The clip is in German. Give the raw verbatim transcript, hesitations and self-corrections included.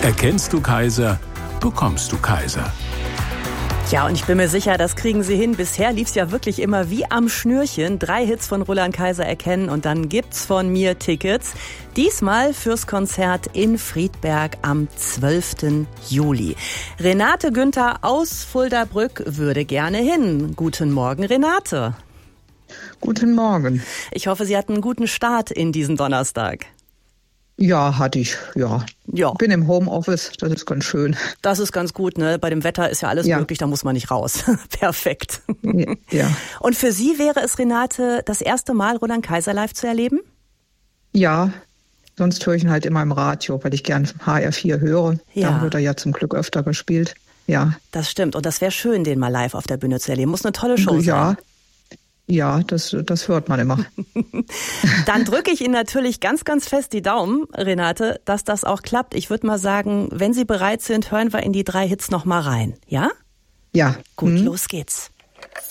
Erkennst du Kaiser, bekommst du Kaiser. Ja, und ich bin mir sicher, das kriegen Sie hin. Bisher lief's ja wirklich immer wie am Schnürchen. Drei Hits von Roland Kaiser erkennen und dann gibt's von mir Tickets. Diesmal fürs Konzert in Friedberg am zwölften Juli. Renate Günther aus Fuldabrück würde gerne hin. Guten Morgen, Renate. Guten Morgen. Ich hoffe, Sie hatten einen guten Start in diesen Donnerstag. Ja, hatte ich, ja. Ja. Bin im Homeoffice, das ist ganz schön. Das ist ganz gut, ne? Bei dem Wetter ist ja alles ja. möglich, da muss man nicht raus. Perfekt. Ja. Und für Sie wäre es, Renate, das erste Mal Roland Kaiser live zu erleben? Ja, sonst höre ich ihn halt immer im Radio, weil ich gern H R vier höre. Ja. Da wird er ja zum Glück öfter gespielt. Ja. Das stimmt. Und das wäre schön, den mal live auf der Bühne zu erleben. Muss eine tolle Show sein. Ja. Ja, das, das hört man immer. Dann drücke ich Ihnen natürlich ganz, ganz fest die Daumen, Renate, dass das auch klappt. Ich würde mal sagen, wenn Sie bereit sind, hören wir in die drei Hits noch mal rein. Ja? Ja. Gut, mhm. los geht's.